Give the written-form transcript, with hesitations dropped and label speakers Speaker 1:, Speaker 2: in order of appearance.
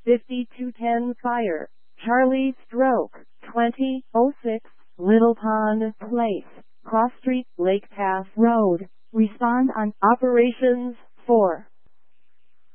Speaker 1: 5210 Fire, Charlie Stroke, 2006, Little Pond Place, Cross Street, Lake Pass Road. Respond on Operations 4.